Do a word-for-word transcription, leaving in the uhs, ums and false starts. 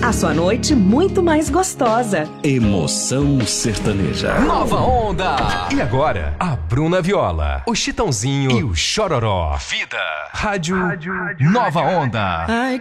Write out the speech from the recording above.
A sua noite muito mais gostosa. Emoção sertaneja. Nova Onda. E agora, a Bruna Viola, o Chitãozinho e o Chororó. Vida. Rádio, Rádio Nova Onda. Ai,